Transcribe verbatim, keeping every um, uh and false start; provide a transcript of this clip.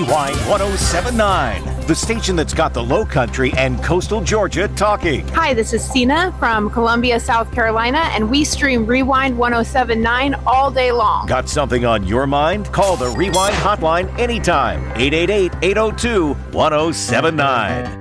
Rewind one oh seven point nine, the station that's got the Low Country and coastal Georgia talking. Hi, this is Sina from Columbia, South Carolina, and we stream Rewind one oh seven point nine all day long. Got something on your mind? Call the Rewind hotline anytime. eight eight eight, eight oh two, one oh seven nine.